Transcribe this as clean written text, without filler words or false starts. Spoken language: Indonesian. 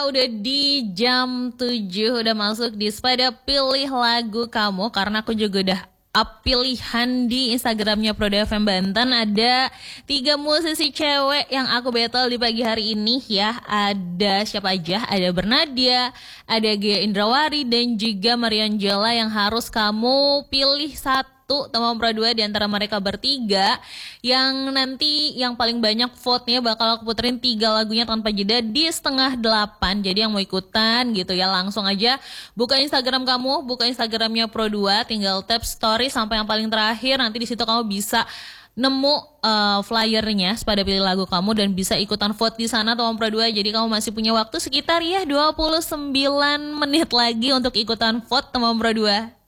Udah di jam 7 udah masuk di Sepada Pilih Lagu Kamu karena aku juga udah up pilihan di Instagramnya Proda FM Banten. Ada 3 musisi cewek yang aku battle di pagi hari ini ya. Ada siapa aja? Ada Bernadia, ada Gia Indrawari dan juga Mariangela yang harus kamu pilih satu teman Pro 2 di antara mereka bertiga yang nanti yang paling banyak vote-nya bakal aku puterin 3 lagunya tanpa jeda di 7:30. Jadi yang mau ikutan gitu ya langsung aja buka Instagram kamu, buka Instagramnya Pro 2, tinggal tap story sampai yang paling terakhir. Nanti di situ kamu bisa nemu flyernya pada pilih lagu kamu dan bisa ikutan vote di sana teman Pro 2. Jadi kamu masih punya waktu sekitar ya 29 menit lagi untuk ikutan vote teman Pro 2.